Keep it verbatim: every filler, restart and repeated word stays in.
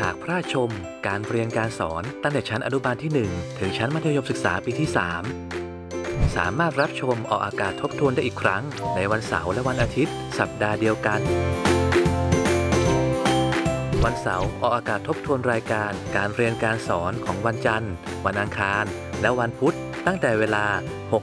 ากพลาดชมการเรียนการสอนตั้งแต่ชั้นอนุบาลที่หนึ่งถึงชั้นมัธยมศึกษาปีที่สามสามารถรับชมออกอากาศทบทวนได้อีกครั้งในวันเสาร์และวันอาทิตย์สัปดาห์เดียวกันวันเสาร์ออกอากาศทบทวนรายการการเรียนการสอนของวันจันทร์วันอังคารและวันพุธตั้งแต่เวลา